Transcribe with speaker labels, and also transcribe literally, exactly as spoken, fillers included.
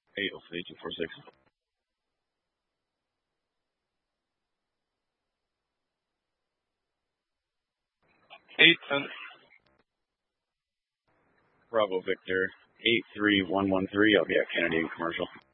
Speaker 1: eight oh three two four six. eight ten. Bravo Victor, eight three one one three. I'll be at Kennedy and Commercial.